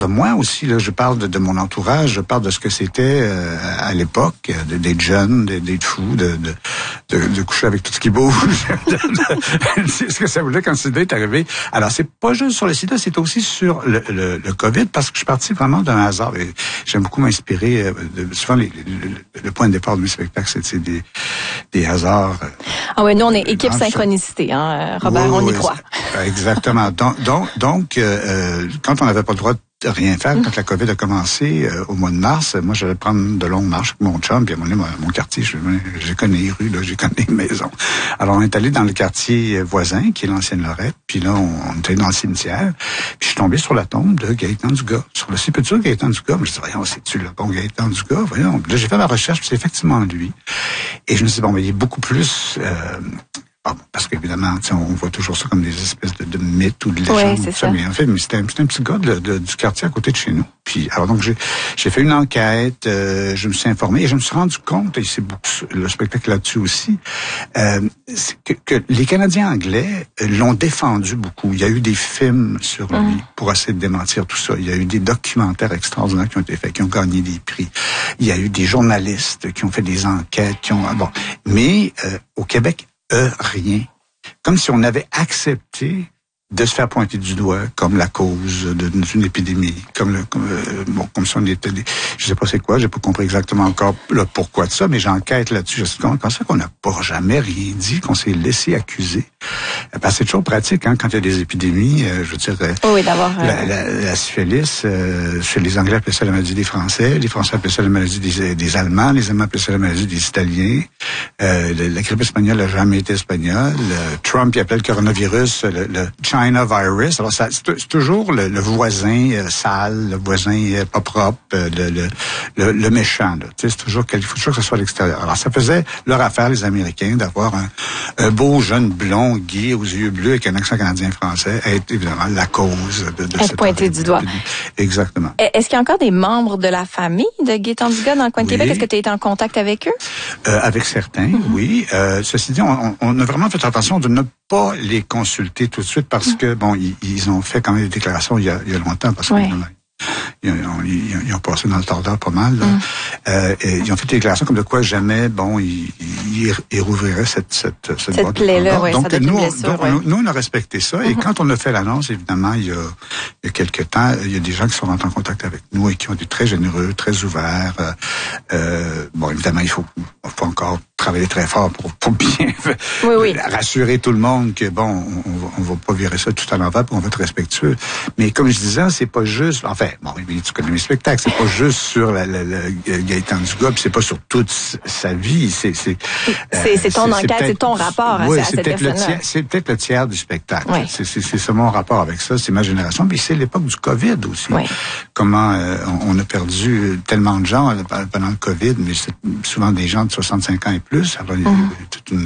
de moi aussi, là, je parle de mon entourage, je parle de ce que c'était à l'époque, d'être jeune, d'être fou, de coucher avec tout ce qui bouge. C'est ce que ça voulait quand le sida est arrivé. Alors, c'est pas juste sur le sida, c'est aussi sur le COVID, parce que je suis parti vraiment d'un hasard. Et j'aime beaucoup m'inspirer. Souvent, le point de départ de mes spectacles, c'est des hasards. Ah ouais, nous, on est équipe synchronicité, hein, Robert, oui, on y oui, croit. Exactement. Donc, quand on n'avait pas le droit de rien faire, quand la COVID a commencé au mois de mars, moi, j'allais prendre de longues marches avec mon chum, puis à un moment donné, mon quartier, j'ai connu les rues, là, j'ai connu les maisons. Alors, on est allé dans le quartier voisin, qui est l'ancienne Lorette, puis là, on était dans le cimetière, puis je suis tombé sur la tombe de Gaétan Dugas, sur le sépulture de Gaétan Dugas. Je me suis dit, voyons, c'est-tu le bon Gaétan Dugas? Voyons. Puis là, j'ai fait ma recherche, puis c'est effectivement lui. Et je me suis dit, bon, mais il est beaucoup plus... parce qu'évidemment, on voit toujours ça comme des espèces de mythes ou de légendes. Oui, c'est ça. Mais en fait, c'était un petit gars du quartier à côté de chez nous. Puis, alors donc, j'ai fait une enquête, je me suis informé et je me suis rendu compte, et c'est beaucoup le spectacle là-dessus aussi, que les Canadiens anglais l'ont défendu beaucoup. Il y a eu des films sur lui pour essayer de démentir tout ça. Il y a eu des documentaires extraordinaires qui ont été faits, qui ont gagné des prix. Il y a eu des journalistes qui ont fait des enquêtes, mais au Québec, rien. Comme si on avait accepté de se faire pointer du doigt comme la cause d'une épidémie, comme si on était je sais pas c'est quoi, j'ai pas compris exactement encore le pourquoi de ça, mais j'enquête là-dessus. Je me suis dit, comment ça qu'on n'a pas jamais rien dit, qu'on s'est laissé accuser? Parce que c'est toujours pratique, hein, quand il y a des épidémies, je veux dire, oui, d'avoir la syphilis, chez les Anglais appelaient ça la maladie des Français, les Français appelaient ça la maladie des Allemands, les Allemands appelaient ça la maladie des Italiens, la grippe espagnole n'a jamais été espagnole, Trump, il appelait le coronavirus le China virus. Alors, c'est toujours le voisin sale, le voisin pas propre, le méchant. C'est toujours il faut toujours que ce soit à l'extérieur. Alors, ça faisait leur affaire, les Américains, d'avoir un beau jeune blond, gay, aux yeux bleus, avec un accent canadien-français, être évidemment la cause de cette pointé du doigt. Exactement. Est-ce qu'il y a encore des membres de la famille de Gaétan Dugas dans le coin de Québec? Est-ce que tu as été en contact avec eux? Avec certains, oui. Ceci dit, on a vraiment fait attention de ne pas les consulter tout de suite parce que, ils ont fait quand même des déclarations il y a longtemps parce que ils ont passé dans le tordeur pas mal. Et ils ont fait des déclarations comme de quoi jamais, ils rouvriraient cette boîte plaie-là. Donc, nous, on a respecté ça. Et quand on a fait l'annonce, évidemment, il y a quelques temps, il y a des gens qui sont rentrés en contact avec nous et qui ont été très généreux, très ouverts. Évidemment, il faut encore travailler très fort pour bien rassurer tout le monde que on va pas virer ça tout à l'envers, puis on va être respectueux. Mais comme je disais, c'est pas juste, tu connais mes spectacles, c'est pas juste sur la Gaétan Dugas, puis c'est pas sur toute sa vie. C'est ton enquête, c'est ton rapport à cette personne-là. C'est peut-être le tiers du spectacle. Oui. C'est ça mon rapport avec ça, c'est ma génération. Puis c'est l'époque du COVID aussi. Oui. Comment on a perdu tellement de gens pendant le COVID, mais c'est souvent des gens de 65 ans et plus. Alors, il y a eu toute une...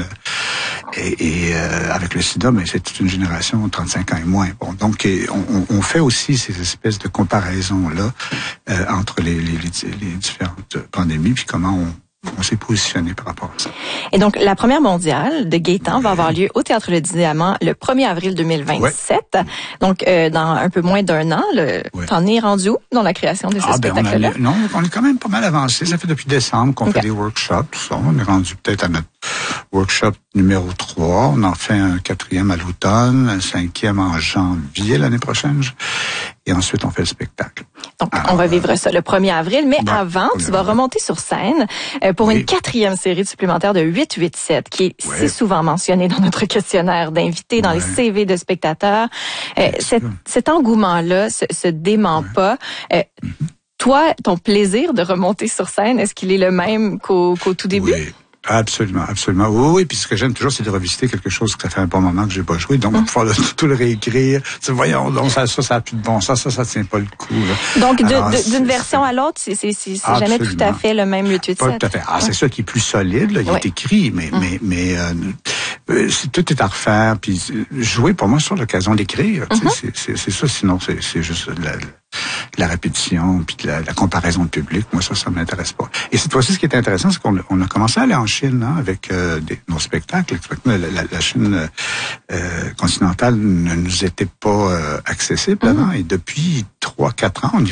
avec le sida, mais c'est toute une génération de 35 ans et moins. Donc, on fait aussi ces espèces de comparaisons-là entre les différentes pandémies, puis comment on s'est positionné par rapport à ça. Et donc, la première mondiale de Gaétan va avoir lieu au Théâtre du Diamant le 1er avril 2027. Ouais. Donc, dans un peu moins d'un an, t'en es rendu où dans la création de ce spectacle-là? On est quand même pas mal avancé. Ça fait depuis décembre qu'on fait des workshops, tout ça. On est rendu peut-être à notre workshop numéro 3. On en fait un 4e à l'automne, un 5e en janvier l'année prochaine. Et ensuite, on fait le spectacle. Donc, on va vivre ça le 1er avril. Mais avant, tu vas remonter sur scène pour une 4e série supplémentaire de 887, qui est si souvent mentionnée dans notre questionnaire d'invités, dans les CV de spectateurs. Cet engouement-là se dément pas. Toi, ton plaisir de remonter sur scène, est-ce qu'il est le même qu'au tout début? Oui. Absolument, absolument. Oui, puis ce que j'aime toujours, c'est de revisiter quelque chose que ça fait un bon moment que j'ai pas joué. Donc, pouvoir tout le réécrire. Voyons, donc ça a plus de bon sens, ça tient pas le coup. Là. Donc, d'une version à l'autre, c'est jamais tout à fait le même 887. Pas tout à fait. C'est ça qui est plus solide, là. Il est écrit, mais tout est à refaire. Puis jouer, pour moi, c'est l'occasion d'écrire. C'est ça, sinon, c'est juste la répétition, puis la comparaison de public. Moi, ça m'intéresse pas. Et cette fois-ci, ce qui est intéressant, c'est qu'on a commencé à aller en Chine avec nos spectacles. La Chine continentale ne nous était pas accessible avant. Et depuis 3-4 ans, on y